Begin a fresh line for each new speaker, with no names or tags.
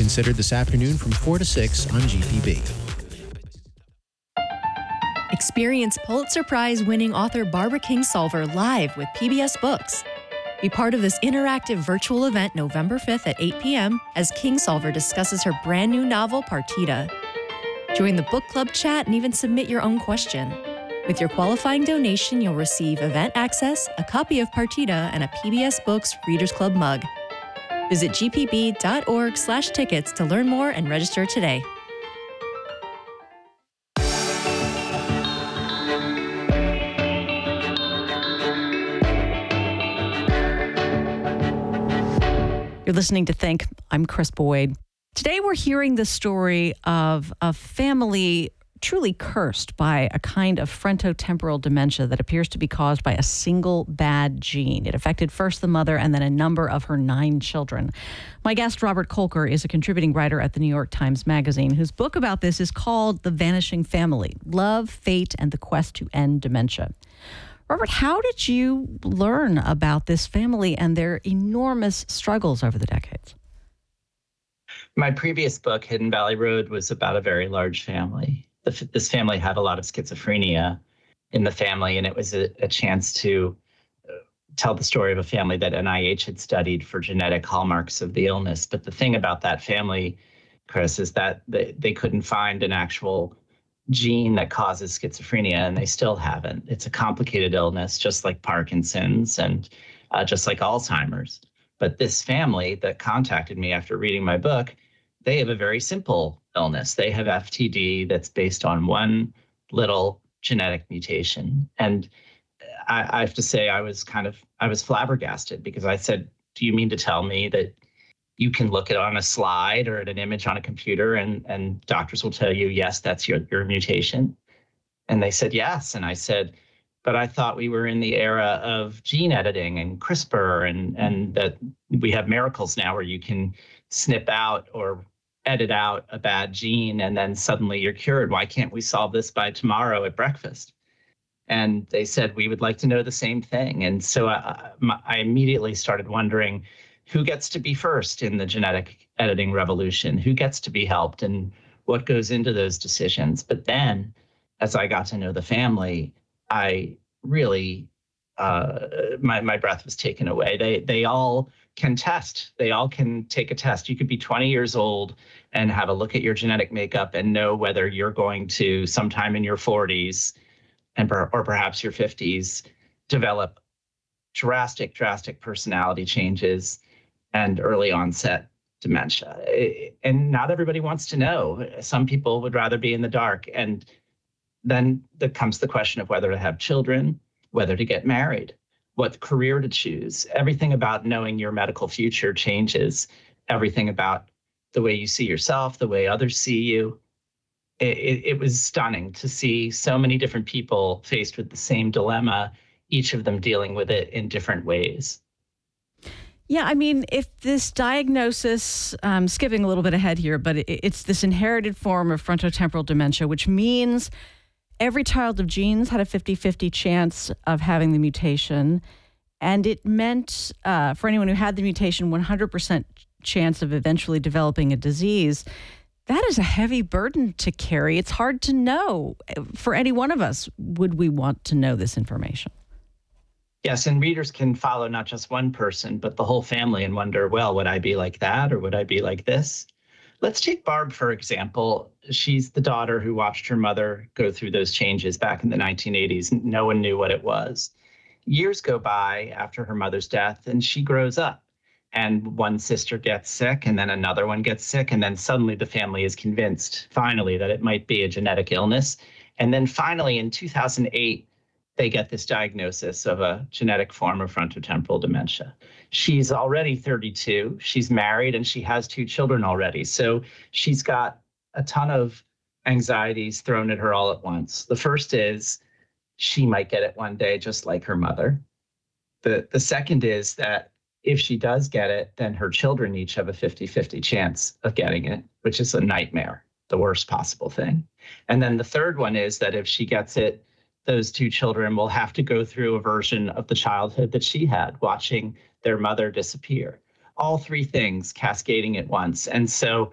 considered this afternoon from 4 to 6 on GPB.
Experience Pulitzer Prize-winning author Barbara Kingsolver live with PBS Books. Be part of this interactive virtual event November 5th at 8 p.m. as Kingsolver discusses her brand new novel, Partita. Join the book club chat and even submit your own question. With your qualifying donation, you'll receive event access, a copy of Partita, and a PBS Books Readers Club mug. Visit gpb.org/tickets to learn more and register today.
You're listening to Think. I'm Chris Boyd. Today we're hearing the story of a family truly cursed by a kind of frontotemporal dementia that appears to be caused by a single bad gene. It affected first the mother and then a number of her 9 children. My guest, Robert Kolker, is a contributing writer at the New York Times Magazine, whose book about this is called The Vanishing Family: Love, Fate, and the Quest to End Dementia. Robert, how did you learn about this family and their enormous struggles over the decades?
My previous book, Hidden Valley Road, was about a very large family. This family had a lot of schizophrenia in the family, and it was a chance to tell the story of a family that NIH had studied for genetic hallmarks of the illness. But the thing about that family, Chris, is that they couldn't find an actual gene that causes schizophrenia, and they still haven't. It's a complicated illness, just like Parkinson's and just like Alzheimer's. But this family that contacted me after reading my book, they have a very simple illness. They have FTD that's based on one little genetic mutation. And I have to say, I was flabbergasted, because I said, do you mean to tell me that you can look at it on a slide or at an image on a computer and doctors will tell you, yes, that's your mutation? And they said, yes. And I said, but I thought we were in the era of gene editing and CRISPR, and that we have miracles now where you can snip out or edit out a bad gene and then suddenly you're cured. Why can't we solve this by tomorrow at breakfast? And they said, we would like to know the same thing. And so I immediately started wondering, who gets to be first in the genetic editing revolution? Who gets to be helped, and what goes into those decisions? But then, as I got to know the family, I really, my breath was taken away. They all can test. They all can take a test. You could be 20 years old and have a look at your genetic makeup and know whether you're going to, sometime in your 40s or perhaps your 50s, develop drastic personality changes and early onset dementia. And not everybody wants to know. Some people would rather be in the dark. And then there comes the question of whether to have children, whether to get married, what career to choose. Everything about knowing your medical future changes. Everything about the way you see yourself, the way others see you. It was stunning to see so many different people faced with the same dilemma, each of them dealing with it in different ways.
Yeah, I mean, if this diagnosis, skipping a little bit ahead here, but it's this inherited form of frontotemporal dementia, which means every child of genes had a 50-50 chance of having the mutation. And it meant, for anyone who had the mutation, 100% chance of eventually developing a disease. That is a heavy burden to carry. It's hard to know. For any one of us, would we want to know this information?
Yes, and readers can follow not just one person, but the whole family and wonder, well, would I be like that or would I be like this? Let's take Barb, for example. She's the daughter who watched her mother go through those changes back in the 1980s. No one knew what it was. Years go by after her mother's death, and she grows up. And one sister gets sick, and then another one gets sick, and then suddenly the family is convinced, finally, that it might be a genetic illness. And then finally, in 2008, they get this diagnosis of a genetic form of frontotemporal dementia. She's already 32, she's married, and she has 2 children already. So she's got a ton of anxieties thrown at her all at once. The first is she might get it one day, just like her mother. The second is that if she does get it, then her children each have a 50-50 chance of getting it, which is a nightmare, the worst possible thing. And then the third one is that if she gets it, those 2 children will have to go through a version of the childhood that she had, watching their mother disappear. All 3 things cascading at once. And so